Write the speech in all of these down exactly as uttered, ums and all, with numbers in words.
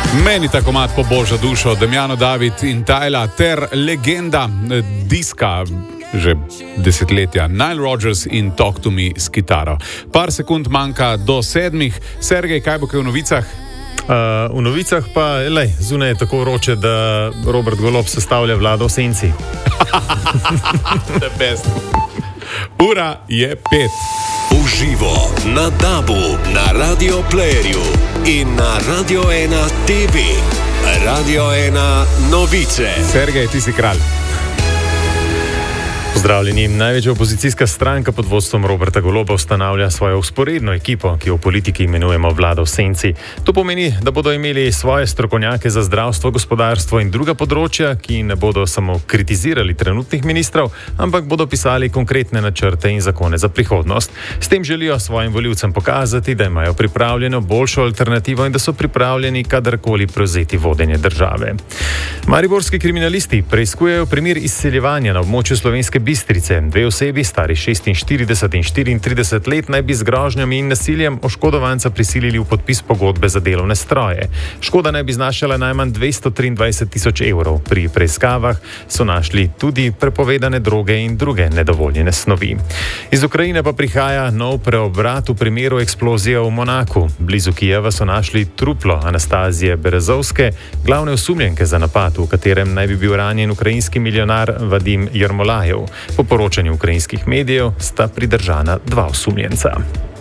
Meni ta komad po božjo dušo, Damjano David in Tyla ter legenda diska že desetletja Nile Rodgers in Talk to Me s kitaro. Par sekund manjka do sedmih. Sergej, kaj bo kaj v novicah? Uh, v novicah pa, lej, zunaj je tako vroče, da Robert Golob sestavlja vlado v senci. The best. Ura je pet. Uživo na Dabu, na Radio Playerju in na Radio ena T V. Radio ena novice. Sergej, ti si kralj. Pozdravljeni. Največja opozicijska stranka pod vodstvom Roberta Goloba ustanavlja svojo vzporedno ekipo, ki jo v politiki imenujemo vlado v senci. To pomeni, da bodo imeli svoje strokovnjake za zdravstvo, gospodarstvo in druga področja, ki ne bodo samo kritizirali trenutnih ministrov, ampak bodo pisali konkretne načrte in zakone za prihodnost. S tem želijo svojim volivcem pokazati, da imajo pripravljeno boljšo alternativo in da so pripravljeni kadarkoli prevzeti vodenje države. Mariborski kriminalisti preiskujejo primer izseljevanja na območju Slovenske Bistrice. Dve osebi, stari šestinštirideset in štiriintrideset let, naj bi z grožnjami in nasiljem oškodovanca prisilili v podpis pogodbe za delovne stroje. Škoda naj bi znašala najmanj dvesto triindvajset tisoč evrov. Pri preiskavah so našli tudi prepovedane droge in druge nedovoljene snovi. Iz Ukrajine pa prihaja nov preobrat v primeru eksplozije v Monaku. Blizu Kijeva so našli truplo Anastazije Berezovske, glavne osumljenke za napad, v katerem naj bi bil ranjen ukrajinski milijonar Vadim Jermolajev. Po poročanju ukrajinskih medijev sta pridržana dva osumljenca.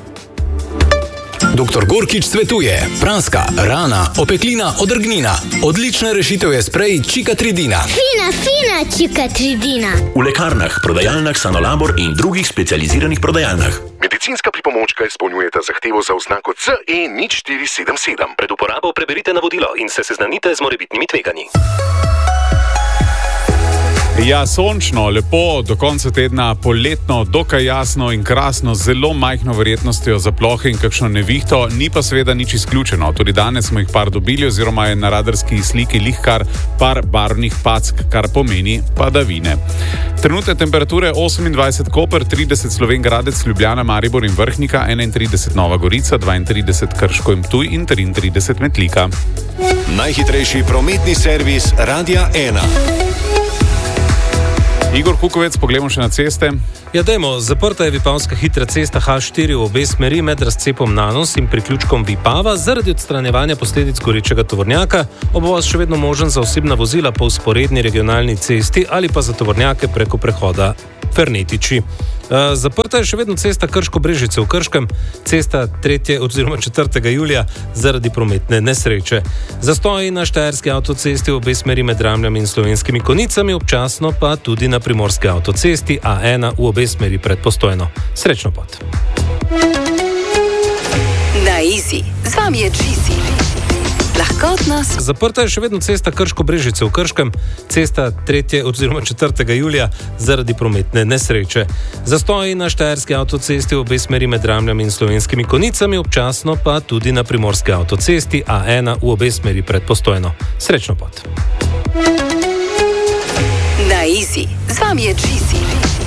doktor Gorkič svetuje: praska, rana, opeklina, odrgnina. Odlična rešitev je sprej Čikatridina. Fina, fina Čikatridina. V lekarnah, prodajalnah Sanolabor in drugih specializiranih prodajalnah. Medicinska pripomočka izpolnjujeta zahtevo za oznako C E nič štiri sedem sedem. Pred uporabo preberite navodilo in se seznanite z morebitnimi tveganji. Ja, sončno, lepo, do konca tedna, poletno, dokaj jasno in krasno, zelo majhno verjetnostjo za plohe in kakšno nevihto, ni pa seveda nič izključeno. Tudi danes smo jih par dobili, oziroma je na radarski sliki lihkar par barvnih pack, kar pomeni padavine. Trenutne temperature osemindvajset Koper, trideset Slovenj Gradec, Ljubljana, Maribor in Vrhnika, enaintrideset Nova Gorica, dvaintrideset Krško in Ptuj in triintrideset Metlika. Najhitrejši prometni servis Radia ena. Igor Kukovec, pogledamo še na ceste. Ja, dajmo, zaprta je vipavska hitra cesta H štiri v obe smeri med razcepom Nanos in priključkom Vipava zaradi odstranjevanja posledic gorečega tovornjaka. Obvoz še vedno možen za osebna vozila po vzporedni regionalni cesti ali pa za tovornjake preko prehoda Fernetiči. Uh, zaprta je še vedno cesta Krško-Brežice v Krškem, cesta tretjega oziroma četrtega julija zaradi prometne nesreče. Zastoji na štajerski avtocesti v obe smeri med Ramljami in Slovenskimi Konicami, občasno pa tudi na primorski avtocesti A ena v obe smeri pred Postojno. Srečno pot. Na Easy. Z vami je Cheesy. Lahkotno. Zaprta je še vedno cesta Krško-Brežice v Krškem, cesta tretjega oziroma četrtega julija zaradi prometne nesreče. Zastoji na štajerski avtocesti v obe smeri med Ramljami in Slovenskimi Konicami, občasno pa tudi na primorski avtocesti A ena v obe smeri pred Postojno. Srečno pot. Na Easy. Z vami je Cheesy.